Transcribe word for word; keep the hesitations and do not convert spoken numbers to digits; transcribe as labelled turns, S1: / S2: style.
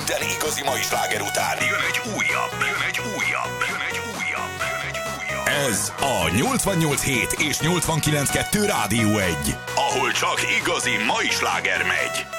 S1: Minden igazi mai sláger után jön egy újabb, jön egy újabb, jön egy újabb, jön egy újabb. Ez a nyolcvannyolc hét és nyolcvankilenc kettő Rádió egy, ahol csak igazi mai sláger megy.